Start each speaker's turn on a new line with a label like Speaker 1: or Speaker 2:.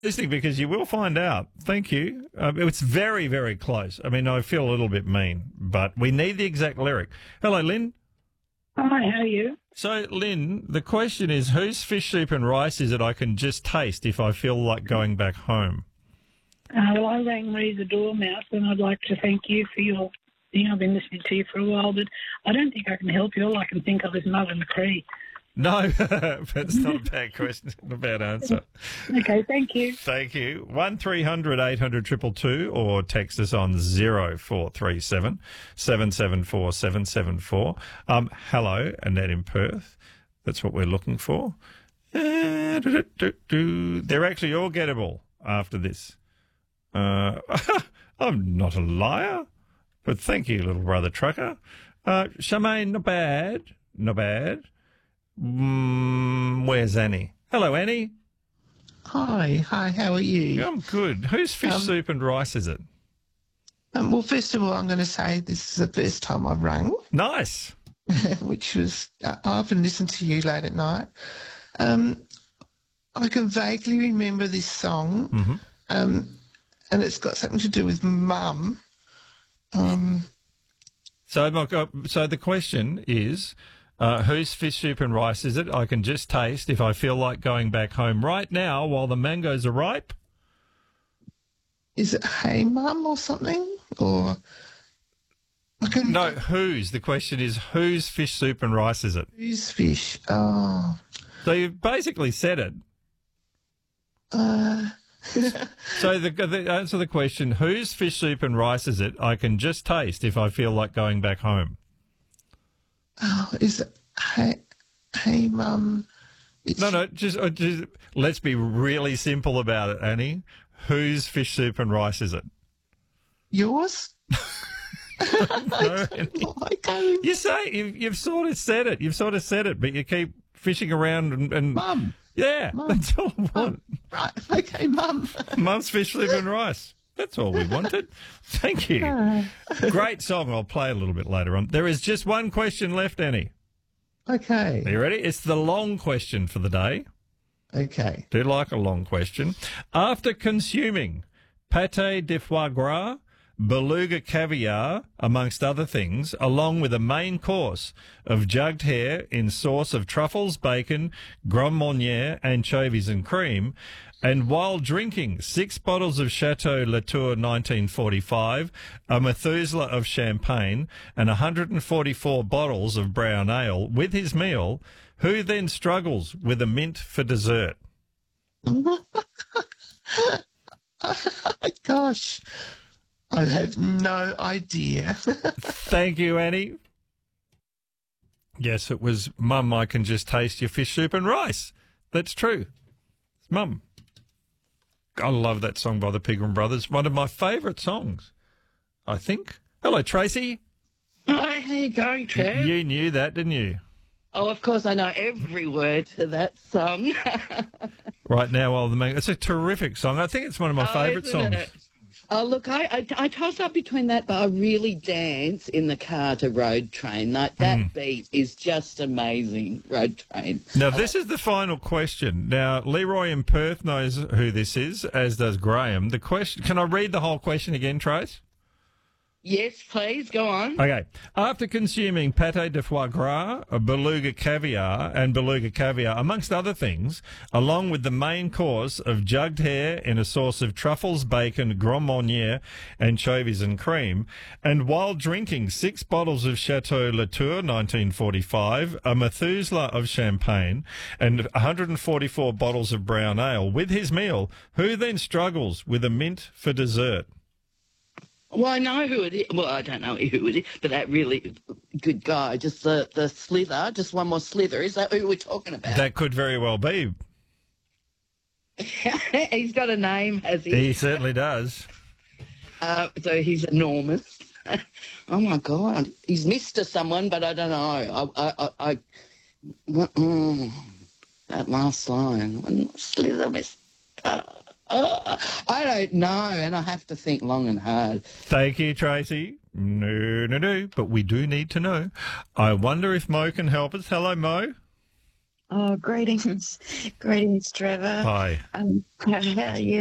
Speaker 1: Listening because you will find out. Thank you. It's very, very close. I mean, I feel a little bit mean, but we need the exact lyric. Hello, Lynn.
Speaker 2: Hi, how are you?
Speaker 1: So, Lynn, the question is, whose fish soup and rice is it I can just taste if I feel like going back home?
Speaker 2: Well, I rang Marie the Dormouse, and I'd like to thank you for your thing. I've been listening to you for a while, but I don't think I can help you. All I can think of is Mother McCree.
Speaker 1: No, that's not a bad question, not a bad answer.
Speaker 2: Okay, thank you.
Speaker 1: Thank you. 1300 800 222 or text us on 0437 774 774. Hello, Annette in Perth. That's what we're looking for. They're actually all gettable after this. I'm not a liar, but thank you, little brother trucker. Charmaine, not bad, not bad. Where's Annie? Hello, Annie.
Speaker 3: Hi, how are you?
Speaker 1: I'm good. Whose fish soup and rice is it?
Speaker 3: Well, first of all, I'm going to say this is the first time I've rung,
Speaker 1: Nice.
Speaker 3: which was, I often listen to you late at night. I can vaguely remember this song, and it's got something to do with Mum.
Speaker 1: So the question is, whose fish soup and rice is it I can just taste if I feel like going back home right now while the mangoes are ripe?
Speaker 3: Is it Hey Mum or something? Or
Speaker 1: No, whose? The question is, whose fish soup and rice is it?
Speaker 3: whose fish? Oh,
Speaker 1: So you've basically said it. So the answer to the question, whose fish soup and rice is it I can just taste if I feel like going back home?
Speaker 3: Is it Hey Mum?
Speaker 1: No, just let's be really simple about it, Annie. Whose fish soup and rice is it?
Speaker 3: Yours?
Speaker 1: No, Annie.
Speaker 3: I can't.
Speaker 1: You say you've sort of said it. You've sort of said it, but you keep fishing around and
Speaker 3: Mum.
Speaker 1: yeah,
Speaker 3: Mum.
Speaker 1: that's all I want.
Speaker 3: Right. Okay, Mum.
Speaker 1: Mum's fish soup and rice. That's all we wanted. Thank you. Great song. I'll play a little bit later on. There is just one question left, Annie.
Speaker 3: Okay.
Speaker 1: Are you ready? It's the long question for the day.
Speaker 3: Okay.
Speaker 1: Do like a long question. After consuming pâté de foie gras, beluga caviar, amongst other things, along with a main course of jugged hare in sauce of truffles, bacon, Grand Marnier, anchovies and cream, and while drinking 6 bottles of Chateau Latour 1945, a Methuselah of champagne, and 144 bottles of brown ale with his meal, who then struggles with a mint for dessert?
Speaker 3: Gosh, I have no idea.
Speaker 1: Thank you, Annie. Yes, it was Mum, I can just taste your fish soup and rice. That's true. It's Mum. I love that song by the Pegram Brothers. One of my favourite songs, I think. Hello, Tracy.
Speaker 4: Hi, how you going, Trev?
Speaker 1: You knew that, didn't you?
Speaker 4: Oh, of course, I know every word to that song.
Speaker 1: Right now, while the man, it's a terrific song. I think it's one of my favourite
Speaker 4: isn't
Speaker 1: songs.
Speaker 4: it? Oh, look, I toss up between that, but I really dance in the car to Road Train. Like, that beat is just amazing, Road Train.
Speaker 1: Now, this is the final question. Now, Leroy in Perth knows who this is, as does Graham. The question, can I read the whole question again, Trace?
Speaker 4: Yes, please, go on.
Speaker 1: Okay. After consuming pâté de foie gras, beluga caviar, amongst other things, along with the main course of jugged hare in a sauce of truffles, bacon, Grand Marnier, anchovies and cream, and while drinking 6 bottles of Chateau Latour 1945, a Methuselah of champagne, and 144 bottles of brown ale with his meal, who then struggles with a mint for dessert?
Speaker 4: Well, I know who it is. Well, I don't know who it is, but that really good guy. Just the slither, just one more slither. Is that who we're talking about?
Speaker 1: That could very well be.
Speaker 4: He's got a name, has he?
Speaker 1: He certainly does.
Speaker 4: So he's enormous. Oh, my God. He's Mr. someone, but I don't know. That last line. Slither, Mr. I don't know, and I have to think long and hard.
Speaker 1: Thank you, Tracy. No, but we do need to know. I wonder if Mo can help us. Hello, Mo.
Speaker 5: Oh, greetings. Greetings, Trevor.
Speaker 1: Hi.
Speaker 5: How are you?